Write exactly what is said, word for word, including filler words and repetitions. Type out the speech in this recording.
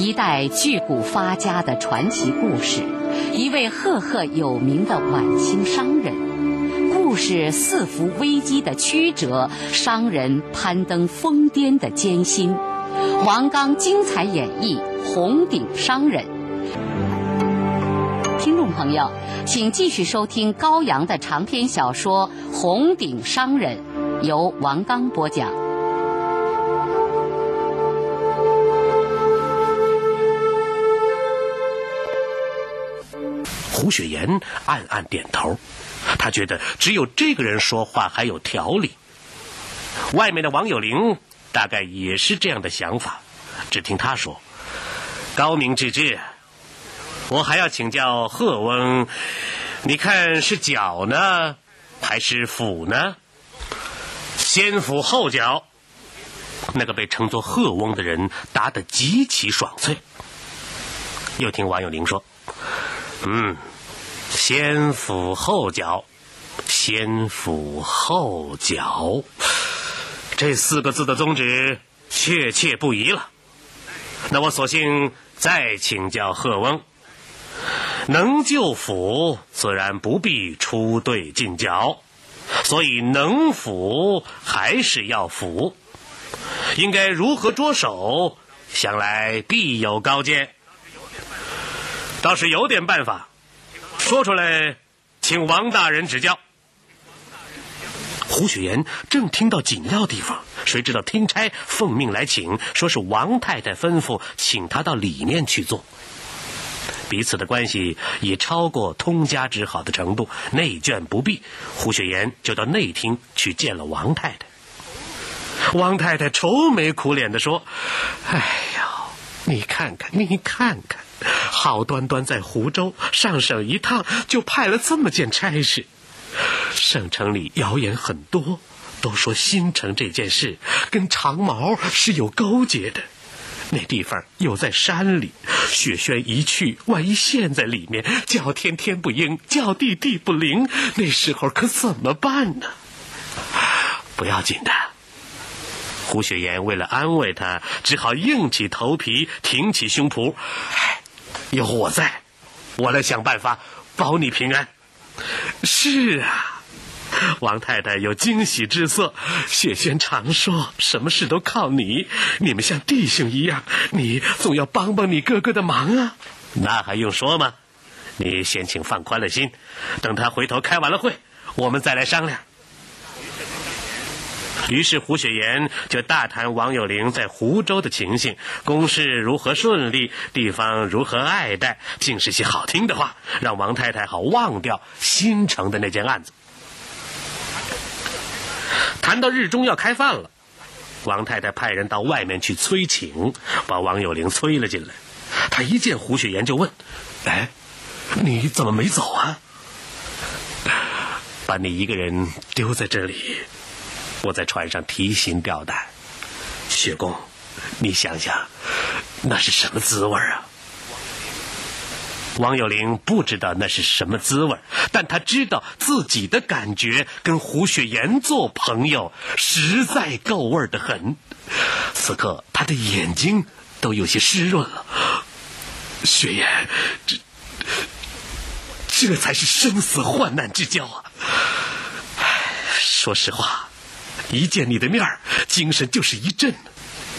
一代巨贾发家的传奇故事，一位赫赫有名的晚清商人，故事四伏危机的曲折，商人攀登疯癫的艰辛。王刚精彩演绎红顶商人。听众朋友，请继续收听高阳的长篇小说《红顶商人》，由王刚播讲。 胡雪岩暗暗点头，他觉得只有这个人说话还有条理。外面的王有龄大概也是这样的想法，只听他说：“高明之至，我还要请教贺翁，你看是剿呢，还是抚呢？”先抚后剿。那个被称作贺翁的人答得极其爽脆。又听王有龄说：“嗯，先抚后剿，先抚后剿。”这四个字的宗旨确切不疑了。那我索性再请教贺翁，能救抚自然不必出队进剿，所以能抚还是要抚，应该如何着手，想来必有高见。倒是有点办法，说出来请王大人指教。胡雪岩正听到紧要地方，谁知道听差奉命来请，说是王太太吩咐请他到里面去做。彼此的关系已超过通家之好的程度，内眷不必，胡雪岩就到内厅去见了王太太。王太太愁眉苦脸地说：“哎呀，你看看你看看，好端端在湖州上省一趟，就派了这么件差事。省城里谣言很多，都说新城这件事跟长毛是有勾结的。那地方又在山里，雪轩一去，万一陷在里面，叫天天不应，叫地地不灵，那时候可怎么办呢？不要紧的。”胡雪岩为了安慰他，只好硬起头皮，挺起胸脯：“有我在，我来想办法保你平安。”是啊，王太太有惊喜之色。雪轩常说什么事都靠你，你们像弟兄一样，你总要帮帮你哥哥的忙啊。那还用说吗？你先请放宽了心，等他回头开完了会，我们再来商量。于是胡雪岩就大谈王有龄在湖州的情形，公事如何顺利，地方如何爱戴，尽是些好听的话，让王太太好忘掉新城的那件案子。谈到日中要开饭了，王太太派人到外面去催请，把王有龄催了进来。他一见胡雪岩就问：“哎，你怎么没走啊？把你一个人丢在这里，我在船上提心吊胆。雪公，你想想，那是什么滋味啊？”王有龄不知道那是什么滋味，但他知道自己的感觉跟胡雪岩做朋友实在够味的很。此刻他的眼睛都有些湿润了。雪岩，这这才是生死患难之交啊！说实话，一见你的面，精神就是一振。